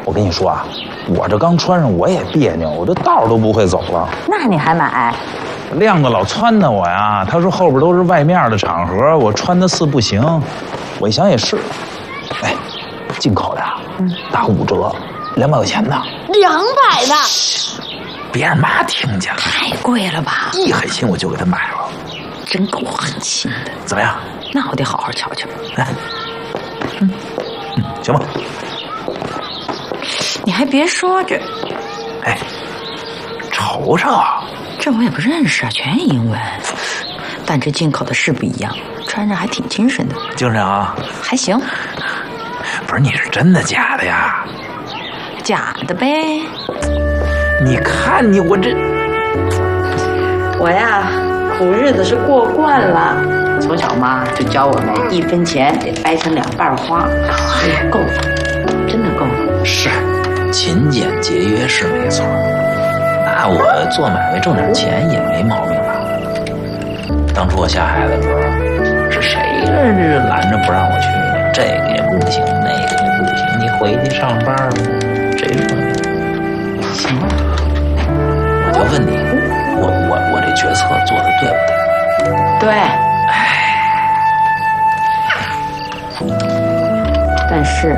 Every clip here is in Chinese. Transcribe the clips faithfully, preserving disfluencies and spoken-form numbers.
我跟你说啊，我这刚穿上我也别扭，我这道都不会走了。 那你还买？ 亮子老撺掇我呀，他说后边都是外面的场合，我穿的似不行。我一想也是，哎，进口的，嗯，打五折，两百块钱呢。 两百的， 别让妈听见了， 太贵了吧？ 一狠心我就给他买了， 真够狠心的。 怎么样？ 那我得好好瞧瞧。 哎，嗯嗯，行吧。 你还别说这， 哎，瞅瞅， 这我也不认识啊，全是英文。但这进口的是不一样，穿着还挺精神的。 精神啊？ 还行。 不是，你是真的假的呀？ 假的呗。 你看你我这， 我呀，苦日子是过惯了。从小妈就教我们一分钱得掰成两半花，所以够了，真的够了。 是，勤俭节约是没错，那我做买卖挣点钱也没毛病吧？当初我下海的时候，是谁这拦着不让我去的？这个也不行，那个也不行，你回去上班吧，谁说的？ 行了， 我就问你，我我我这决策做的对不对？ 对。但是，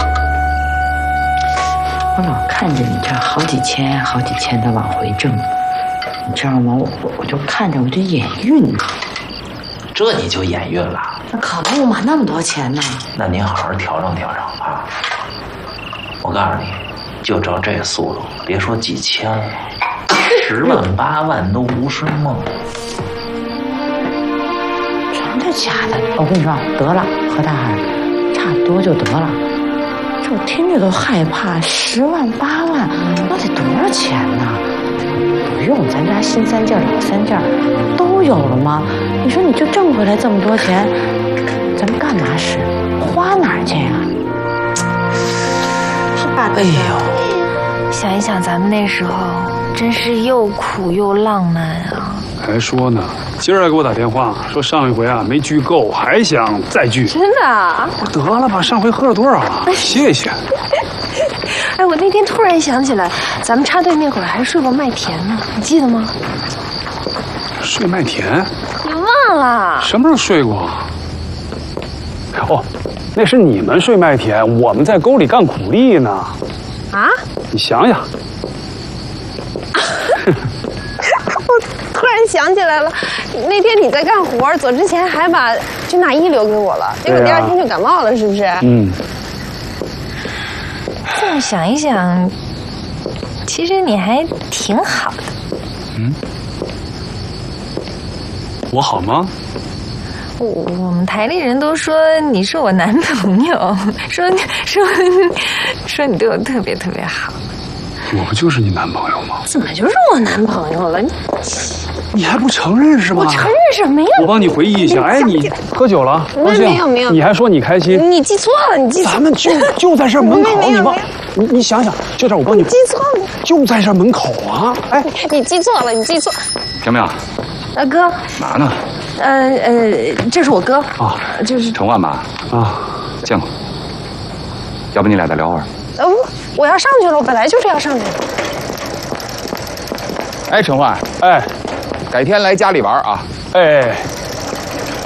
我老看着你这好几千、好几千的往回挣，你知道吗？我我我就看着我就眼晕。 这你就眼晕了？ 那可不嘛，那么多钱呢。那您好好调整调整啊！我告诉你，就照这速度，别说几千了，十万八万都不是梦。 真的假的？我跟你说，得了，何大海，差不多就得了。这我听着都害怕，十万八万，那得多少钱呢？不用，咱家新三件老三件都有了吗？你说你就挣回来这么多钱，咱们干嘛使？花哪儿去呀？是吧？ 哎呦， 想一想，咱们那时候真是又苦又浪漫啊！ 还说呢，今儿还给我打电话说上一回啊没聚够，还想再聚。 真的啊？ 我得了吧，上回喝了多少啊？谢谢。 哎，我那天突然想起来，咱们插队那会儿还睡过麦田呢，你记得吗？ 睡麦田？ 你忘了？ 什么时候睡过？哦，那是你们睡麦田，我们在沟里干苦力呢。 啊？ 你想想。 我突然想起来了，那天你在干活，走之前还把军大衣留给我了，结果第二天就感冒了，是不是？ 嗯。 这么想一想，其实你还挺好的。 嗯。我好吗？ 我我们台里人都说你是我男朋友，说说说你对我特别特别好。 我不就是你男朋友吗？ 怎么就是我男朋友了？你你还不承认是吗？ 我承认是没有。 我帮你回忆一下。哎，你喝酒了？高兴？ 没有没有。 你还说你开心？ 你记错了，你记错了。 咱们就就在这门口，你忘？你你想想，就这我帮你。 记错了。 就在这门口啊！哎， 你记错了，你记错。 苗苗， 大哥。 哪呢？ 呃呃，这是我哥啊， 就是陈万吧？ 啊， 见过。要不你俩再聊会儿？ 呃，我要上去了，我本来就是要上去的。 哎，陈焕， 哎， 改天来家里玩啊！ 哎。